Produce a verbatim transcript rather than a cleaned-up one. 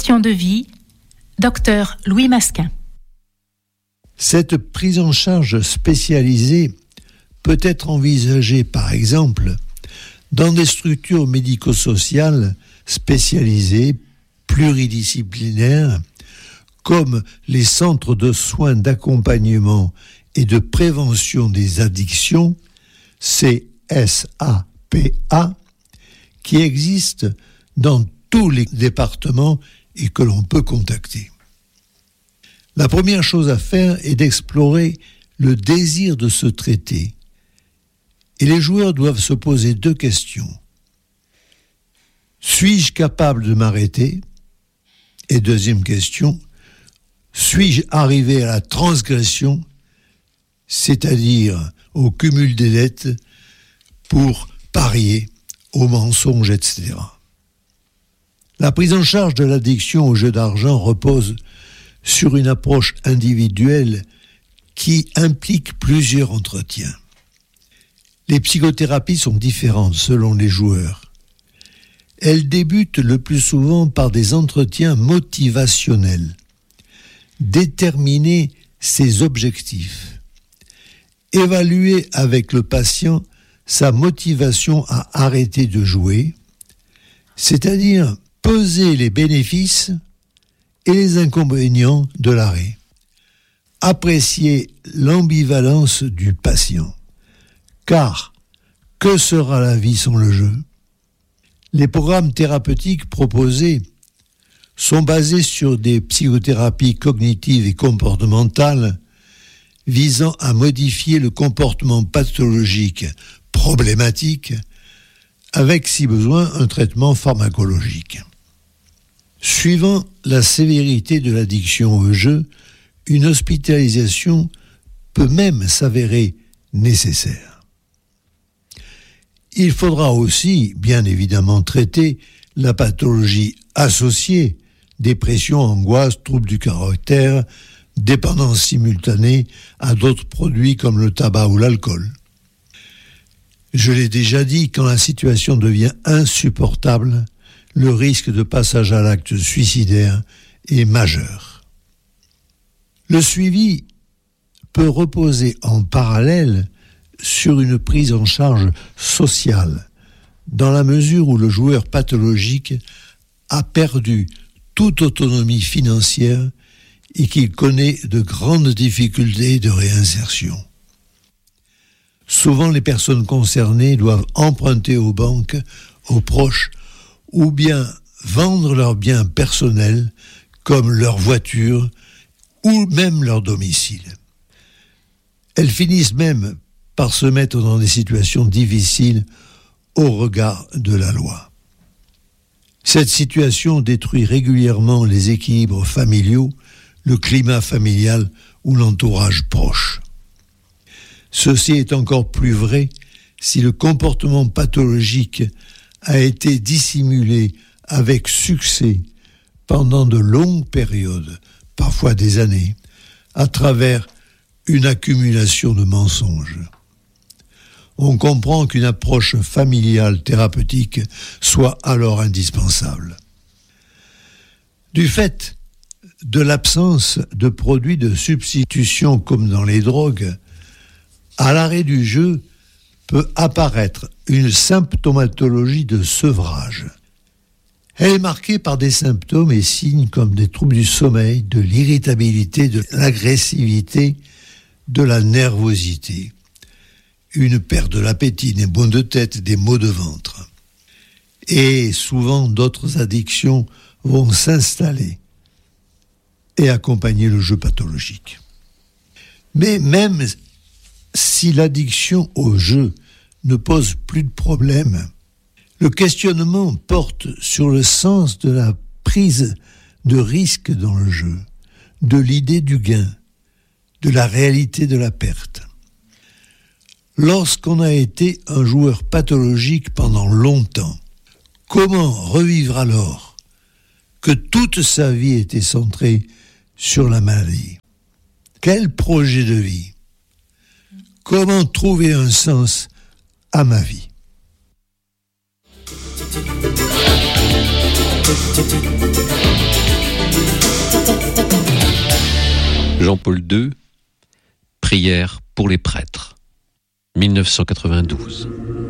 Question de vie, docteur Louis Masquin. Cette prise en charge spécialisée peut être envisagée, par exemple, dans des structures médico-sociales spécialisées, pluridisciplinaires, comme les centres de soins d'accompagnement et de prévention des addictions, C S A P A, qui existent dans tous les départements et que l'on peut contacter. La première chose à faire est d'explorer le désir de se traiter. Et les joueurs doivent se poser deux questions. Suis-je capable de m'arrêter ? Et deuxième question, suis-je arrivé à la transgression, c'est-à-dire au cumul des dettes, pour parier au mensonge, et cetera. La prise en charge de l'addiction au jeu d'argent repose sur une approche individuelle qui implique plusieurs entretiens. Les psychothérapies sont différentes selon les joueurs. Elles débutent le plus souvent par des entretiens motivationnels. Déterminer ses objectifs. Évaluer avec le patient sa motivation à arrêter de jouer, c'est-à-dire peser les bénéfices et les inconvénients de l'arrêt. Apprécier l'ambivalence du patient. Car, que sera la vie sans le jeu ? Les programmes thérapeutiques proposés sont basés sur des psychothérapies cognitives et comportementales visant à modifier le comportement pathologique problématique avec, si besoin, un traitement pharmacologique. Suivant la sévérité de l'addiction au jeu, une hospitalisation peut même s'avérer nécessaire. Il faudra aussi, bien évidemment, traiter la pathologie associée, dépression, angoisse, troubles du caractère, dépendance simultanée à d'autres produits comme le tabac ou l'alcool. Je l'ai déjà dit, quand la situation devient insupportable, le risque de passage à l'acte suicidaire est majeur. Le suivi peut reposer en parallèle sur une prise en charge sociale, dans la mesure où le joueur pathologique a perdu toute autonomie financière et qu'il connaît de grandes difficultés de réinsertion. Souvent, les personnes concernées doivent emprunter aux banques, aux proches, ou bien vendre leurs biens personnels, comme leur voiture, ou même leur domicile. Elles finissent même par se mettre dans des situations difficiles au regard de la loi. Cette situation détruit régulièrement les équilibres familiaux, le climat familial ou l'entourage proche. Ceci est encore plus vrai si le comportement pathologique a été dissimulé avec succès pendant de longues périodes, parfois des années, à travers une accumulation de mensonges. On comprend qu'une approche familiale thérapeutique soit alors indispensable. Du fait de l'absence de produits de substitution comme dans les drogues, à l'arrêt du jeu peut apparaître une symptomatologie de sevrage. Elle est marquée par des symptômes et signes comme des troubles du sommeil, de l'irritabilité, de l'agressivité, de la nervosité, une perte de l'appétit, des maux de tête, des maux de ventre. Et souvent, d'autres addictions vont s'installer et accompagner le jeu pathologique. Mais même si l'addiction au jeu ne pose plus de problème, le questionnement porte sur le sens de la prise de risque dans le jeu, de l'idée du gain, de la réalité de la perte. Lorsqu'on a été un joueur pathologique pendant longtemps, comment revivre alors que toute sa vie était centrée sur la maladie ? Quel projet de vie ? Comment trouver un sens à ma vie ? Jean-Paul deux, Prière pour les prêtres, mille neuf cent quatre-vingt-douze.